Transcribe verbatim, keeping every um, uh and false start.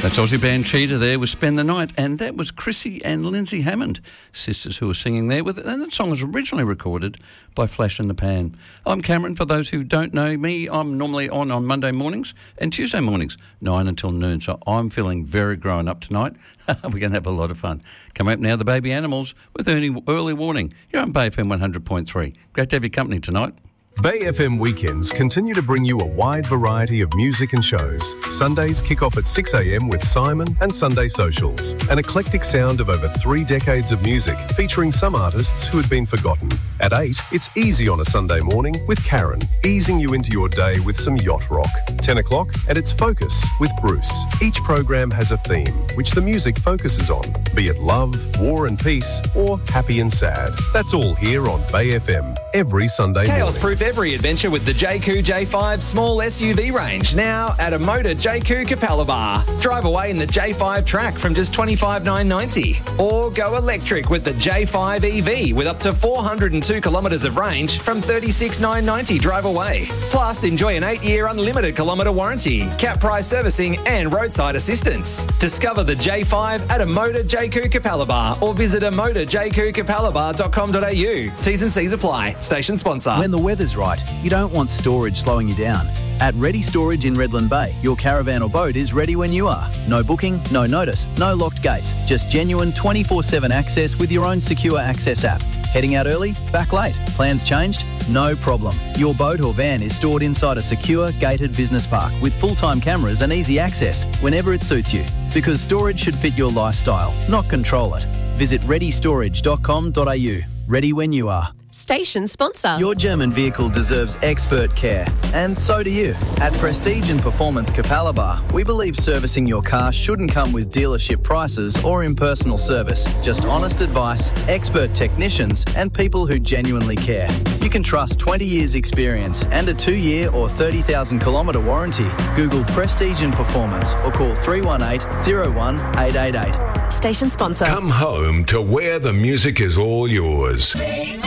That's Aussie band Cheetah there with Spend the Night, and that was Chrissy and Lindsay Hammond, sisters who were singing there with it, and that song was originally recorded by Flash in the Pan. I'm Cameron. For those who don't know me, I'm normally on on Monday mornings and Tuesday mornings, nine until noon, so I'm feeling very grown up tonight. We're going to have a lot of fun. Come up now, the Baby Animals with early, early warning. You're on Bay F M one hundred point three. Great to have your company tonight. Bay F M weekends continue to bring you a wide variety of music and shows. Sundays kick off at six a m with Simon and Sunday Socials, an eclectic sound of over three decades of music featuring some artists who had been forgotten. At eight, it's Easy on a Sunday morning with Karen, easing you into your day with some yacht rock. ten o'clock, and it's Focus with Bruce. Each program has a theme, which the music focuses on, be it love, war and peace, or happy and sad. That's all here on Bay F M, every Sunday morning. Chaos-proof every adventure with the J Q J five small S U V range, now at a Motor J Q Capalaba. Drive away in the J five Track from just twenty-five thousand nine hundred ninety dollars. Or go electric with the J five E V with up to four hundred two kilometres of range from thirty-six thousand nine hundred ninety dollars drive away. Plus, enjoy an eight-year unlimited kilometre warranty, cap price servicing and roadside assistance. Discover the J five at a Motor J Q Capalaba or visit a motor j q capalaba dot com dot a u. T's and C's apply. Station sponsor. When the weather's right, you don't want storage slowing you down. At Ready Storage in Redland Bay, your caravan or boat is ready when you are. No booking, no notice, no locked gates, just genuine twenty-four seven access with your own secure access app. Heading out early? Back late? Plans changed? No problem. Your boat or van is stored inside a secure, gated business park with full-time cameras and easy access whenever it suits you. Because storage should fit your lifestyle, not control it. Visit ready storage dot com dot a u. Ready when you are. Station sponsor. Your German vehicle deserves expert care, and so do you. At Prestige and Performance Capalaba, we believe servicing your car shouldn't come with dealership prices or impersonal service. Just honest advice, expert technicians, and people who genuinely care. You can trust twenty years experience and a two-year or thirty thousand kilometre warranty. Google Prestige and Performance or call three one eight, zero one, eight eight eight. Station sponsor. Come home to where the music is all yours.